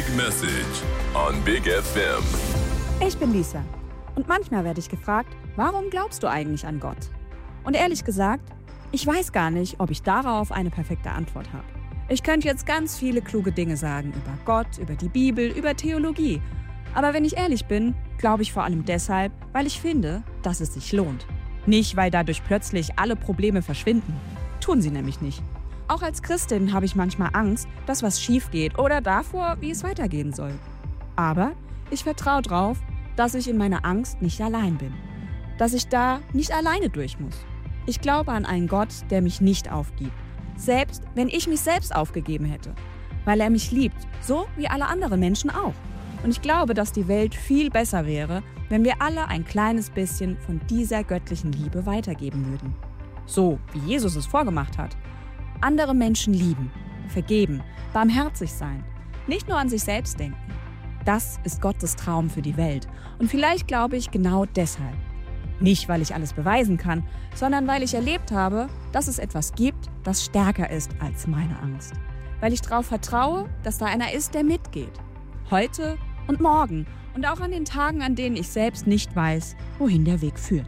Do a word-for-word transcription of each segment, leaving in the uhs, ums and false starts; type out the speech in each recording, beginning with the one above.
Big Message on Big F M. Ich bin Lisa und manchmal werde ich gefragt, warum glaubst du eigentlich an Gott? Und ehrlich gesagt, ich weiß gar nicht, ob ich darauf eine perfekte Antwort habe. Ich könnte jetzt ganz viele kluge Dinge sagen über Gott, über die Bibel, über Theologie. Aber wenn ich ehrlich bin, glaube ich vor allem deshalb, weil ich finde, dass es sich lohnt. Nicht, weil dadurch plötzlich alle Probleme verschwinden. Tun sie nämlich nicht. Auch als Christin habe ich manchmal Angst, dass was schief geht oder davor, wie es weitergehen soll. Aber ich vertraue darauf, dass ich in meiner Angst nicht allein bin. Dass ich da nicht alleine durch muss. Ich glaube an einen Gott, der mich nicht aufgibt. Selbst wenn ich mich selbst aufgegeben hätte. Weil er mich liebt, so wie alle anderen Menschen auch. Und ich glaube, dass die Welt viel besser wäre, wenn wir alle ein kleines bisschen von dieser göttlichen Liebe weitergeben würden. So, wie Jesus es vorgemacht hat. Andere Menschen lieben, vergeben, barmherzig sein, nicht nur an sich selbst denken. Das ist Gottes Traum für die Welt. Und vielleicht glaube ich genau deshalb. Nicht, weil ich alles beweisen kann, sondern weil ich erlebt habe, dass es etwas gibt, das stärker ist als meine Angst. Weil ich darauf vertraue, dass da einer ist, der mitgeht. Heute und morgen und auch an den Tagen, an denen ich selbst nicht weiß, wohin der Weg führt.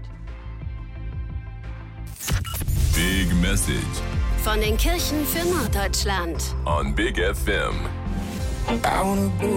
Big Message Von den Kirchen für Norddeutschland. on Big F M.